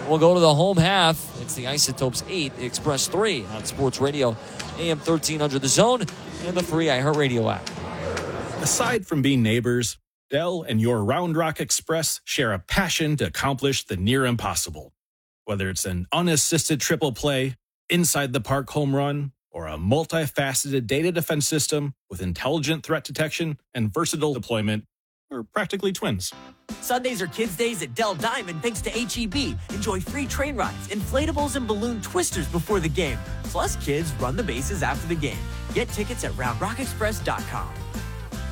We'll go to the home half. It's the Isotopes 8, the Express 3 on Sports Radio, AM 1300 The Zone, and the free iHeartRadio app. Aside from being neighbors, Dell and your Round Rock Express share a passion to accomplish the near impossible. Whether it's an unassisted triple play, inside the park home run, or a multifaceted data defense system with intelligent threat detection and versatile deployment, we're practically twins. Sundays are Kids' Days at Dell Diamond thanks to H-E-B. Enjoy free train rides, inflatables, and balloon twisters before the game. Plus, kids run the bases after the game. Get tickets at RoundRockExpress.com.